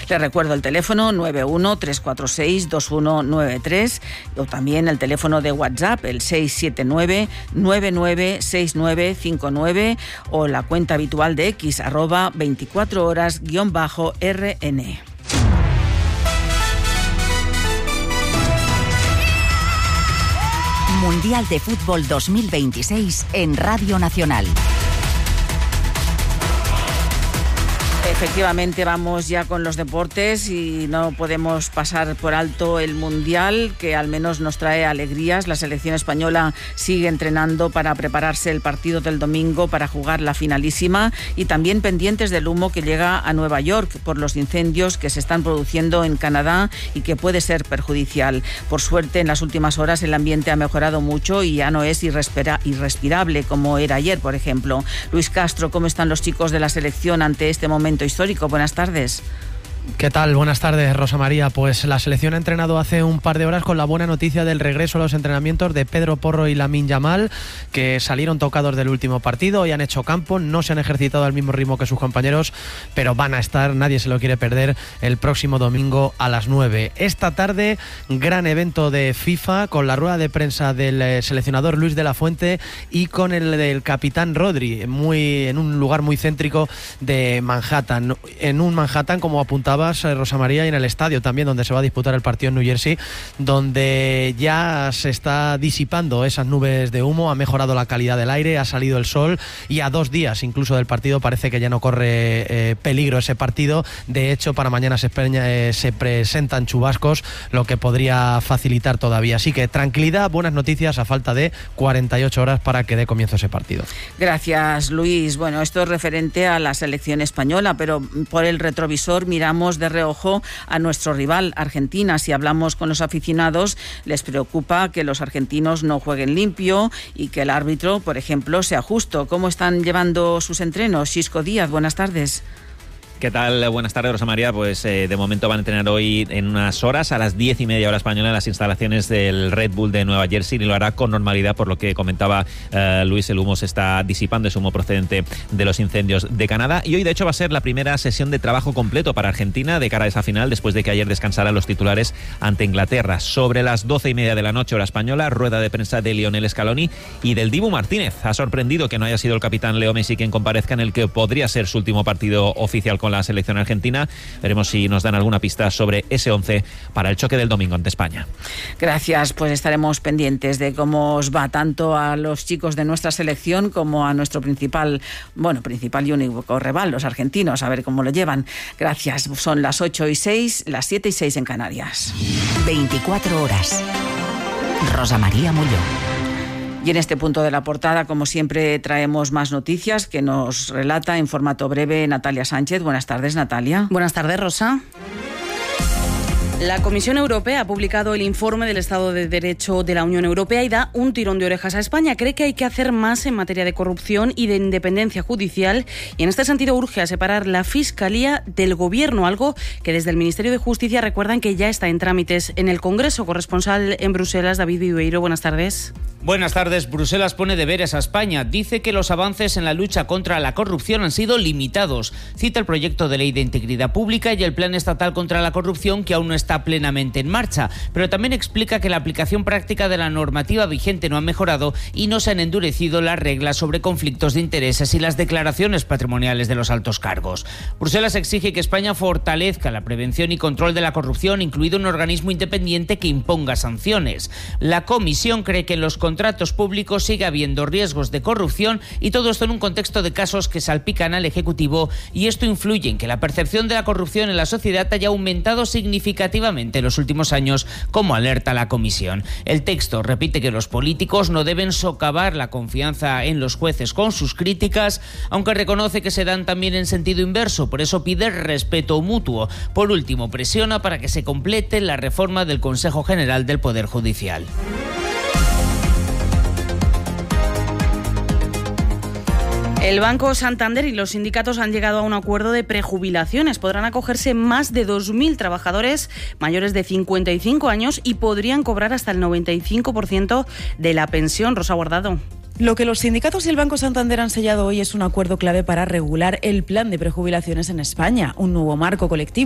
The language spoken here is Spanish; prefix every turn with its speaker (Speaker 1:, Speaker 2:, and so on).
Speaker 1: Les recuerdo el teléfono 91-346-2193 o también el teléfono de WhatsApp, el 679-996959 o la cuenta habitual de X, @24horas_RN.
Speaker 2: Mundial de Fútbol 2026 en Radio Nacional.
Speaker 1: Efectivamente, vamos ya con los deportes y no podemos pasar por alto el Mundial, que al menos nos trae alegrías. La selección española sigue entrenando para prepararse el partido del domingo para jugar la finalísima y también pendientes del humo que llega a Nueva York por los incendios que se están produciendo en Canadá y que puede ser perjudicial. Por suerte, en las últimas horas el ambiente ha mejorado mucho y ya no es irrespirable como era ayer, por ejemplo. Luis Castro, ¿cómo están los chicos de la selección ante este momento histórico? Buenas tardes.
Speaker 3: ¿Qué tal? Buenas tardes, Rosa María. Pues la selección ha entrenado hace un par de horas con la buena noticia del regreso a los entrenamientos de Pedro Porro y Lamine Yamal, que salieron tocados del último partido y han hecho campo, no se han ejercitado al mismo ritmo que sus compañeros, pero van a estar, nadie se lo quiere perder, el próximo domingo a las 9. Esta tarde, gran evento de FIFA con la rueda de prensa del seleccionador Luis de la Fuente y con el del capitán Rodri, en un lugar muy céntrico de Manhattan. En un Manhattan, como apuntaba Rosa María, y en el estadio también donde se va a disputar el partido en New Jersey, donde ya se está disipando esas nubes de humo, ha mejorado la calidad del aire, ha salido el sol y a 2 días incluso del partido parece que ya no corre peligro ese partido. De hecho, para mañana se presentan chubascos, lo que podría facilitar todavía. Así que tranquilidad, buenas noticias a falta de 48 horas para que dé comienzo ese partido.
Speaker 1: Gracias, Luis. Bueno, esto es referente a la selección española, pero por el retrovisor miramos de reojo a nuestro rival, Argentina. Si hablamos con los aficionados, les preocupa que los argentinos no jueguen limpio y que el árbitro, por ejemplo, sea justo. ¿Cómo están llevando sus entrenos? Xisco Díaz, buenas tardes.
Speaker 4: ¿Qué tal? Buenas tardes, Rosa María. Pues de momento van a entrenar hoy en unas horas, a las 10:30 hora española, en las instalaciones del Red Bull de Nueva Jersey, y lo hará con normalidad, por lo que comentaba Luis, el humo se está disipando, es humo procedente de los incendios de Canadá, y hoy de hecho va a ser la primera sesión de trabajo completo para Argentina de cara a esa final, después de que ayer descansaran los titulares ante Inglaterra. Sobre las 12:30 de la noche, hora española, rueda de prensa de Lionel Scaloni y del Dibu Martínez. Ha sorprendido que no haya sido el capitán Leo Messi quien comparezca en el que podría ser su último partido oficial con la selección argentina. Veremos si nos dan alguna pista sobre ese 11 para el choque del domingo ante España.
Speaker 1: Gracias, pues estaremos pendientes de cómo os va tanto a los chicos de nuestra selección como a nuestro principal y único rival, los argentinos, a ver cómo lo llevan. Gracias, son las 8:06, las 7:06 en Canarias.
Speaker 2: 24 horas. Rosa María Molló.
Speaker 1: Y en este punto de la portada, como siempre, traemos más noticias que nos relata en formato breve Natalia Sánchez. Buenas tardes, Natalia.
Speaker 5: Buenas tardes, Rosa. La Comisión Europea ha publicado el informe del Estado de Derecho de la Unión Europea y da un tirón de orejas a España. Cree que hay que hacer más en materia de corrupción y de independencia judicial y en este sentido urge a separar la Fiscalía del Gobierno, algo que desde el Ministerio de Justicia recuerdan que ya está en trámites en el Congreso. Corresponsal en Bruselas, David Viveiro, buenas tardes.
Speaker 6: Buenas tardes. Bruselas pone deberes a España. Dice que los avances en la lucha contra la corrupción han sido limitados. Cita el proyecto de ley de integridad pública y el plan estatal contra la corrupción, que aún no está plenamente en marcha, pero también explica que la aplicación práctica de la normativa vigente no ha mejorado y no se han endurecido las reglas sobre conflictos de intereses y las declaraciones patrimoniales de los altos cargos. Bruselas exige que España fortalezca la prevención y control de la corrupción, incluido un organismo independiente que imponga sanciones. La Comisión cree que en los contratos públicos sigue habiendo riesgos de corrupción y todo esto en un contexto de casos que salpican al Ejecutivo, y esto influye en que la percepción de la corrupción en la sociedad haya aumentado significativamente en los últimos años, como alerta la Comisión. El texto repite que los políticos no deben socavar la confianza en los jueces con sus críticas, aunque reconoce que se dan también en sentido inverso, por eso pide respeto mutuo. Por último, presiona para que se complete la reforma del Consejo General del Poder Judicial.
Speaker 5: El Banco Santander y los sindicatos han llegado a un acuerdo de prejubilaciones. Podrán acogerse más de 2.000 trabajadores mayores de 55 años y podrían cobrar hasta el 95% de la pensión. Rosa Guardado.
Speaker 7: Lo que los sindicatos y el Banco Santander han sellado hoy es un acuerdo clave para regular el plan de prejubilaciones en España, un nuevo marco colectivo